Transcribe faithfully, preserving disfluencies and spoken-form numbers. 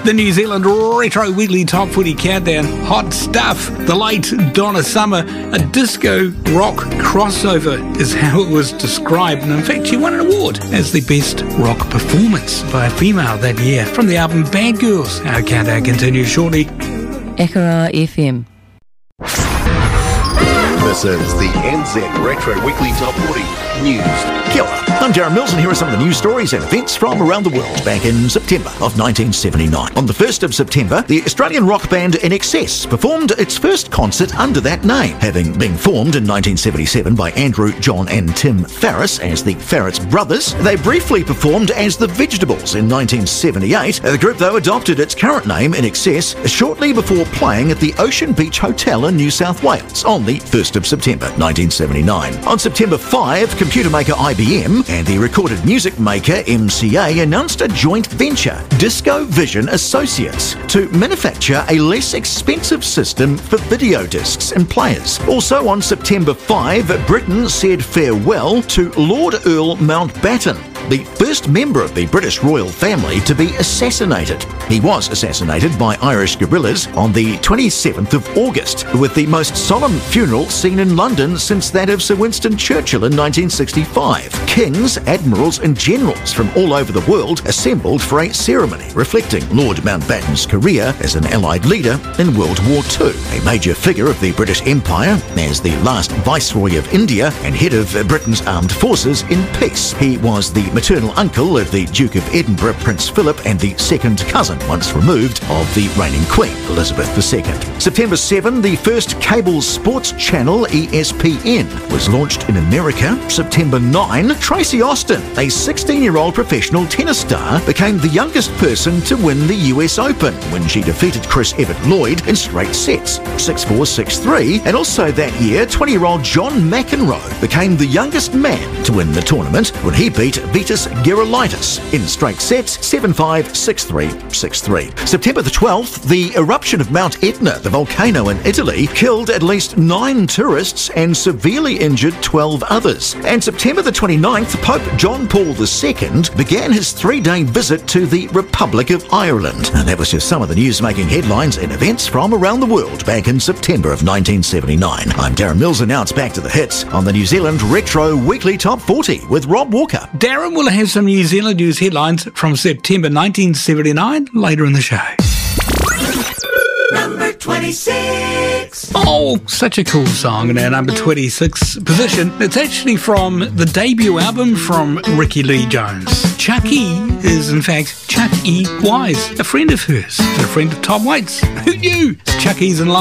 The New Zealand Retro Weekly Top forty Countdown. Hot stuff. The late Donna Summer. A disco rock crossover is how it was described. And in fact, she won an award as the best rock performance by a female that year from the album Bad Girls. Our countdown continues shortly. Ekara F M. This is the N Z Retro Weekly Top forty News. Kia ora. I'm Darren Mills, and here are some of the news stories and events from around the world back in September of nineteen seventy-nine. On the first of September, the Australian rock band In Excess performed its first concert under that name, having been formed in nineteen seventy-seven by Andrew, John and Tim Farriss as the Farriss Brothers. They briefly performed as the Vegetables in nineteen seventy-eight. The group, though, adopted its current name, In Excess, shortly before playing at the Ocean Beach Hotel in New South Wales on the first of September nineteen seventy-nine. On September fifth, computer maker I B M and the recorded music maker M C A announced a joint venture, Disco Vision Associates, to manufacture a less expensive system for video discs and players. Also on September fifth, Britain said farewell to Lord Earl Mountbatten, the first member of the British royal family to be assassinated. He was assassinated by Irish guerrillas on the twenty-seventh of August, with the most solemn funeral seen in London since that of Sir Winston Churchill in nineteen sixty-five. Kings, admirals and generals from all over the world assembled for a ceremony reflecting Lord Mountbatten's career as an Allied leader in World War Two, a major figure of the British Empire as the last Viceroy of India and head of Britain's armed forces in peace. He was the maternal uncle of the Duke of Edinburgh, Prince Philip, and the second cousin, once removed, of the reigning Queen, Elizabeth the Second. September seventh, the first cable sports channel, E S P N, was launched in America. September ninth, Tracy Austin, a sixteen-year-old professional tennis star, became the youngest person to win the U S Open when she defeated Chris Evert Lloyd in straight sets, six four, six three, and also that year, twenty-year-old John McEnroe became the youngest man to win the tournament when he beat Vitas Gerulaitis in straight sets, seven five, six three, six three. September the twelfth, the eruption of Mount Etna, the volcano in Italy, killed at least nine tourists and severely injured twelve others. And September the twenty-ninth, Pope John Paul the Second began his three-day visit to the Republic of Ireland. And that was just some of the news-making headlines and events from around the world back in September of nineteen seventy-nine. I'm Darren Mills, and now it's back to the hits on the New Zealand Retro Weekly Top forty with Rob Walker. Darren will have some New Zealand news headlines from September nineteen seventy-nine later in the show. Number twenty-six. Oh, such a cool song in our number twenty-six position. It's actually from the debut album from Ricky Lee Jones. Chuck E is, in fact, Chuck E. Wise, a friend of hers and a friend of Tom Waits. Who knew? Chuck E's in love.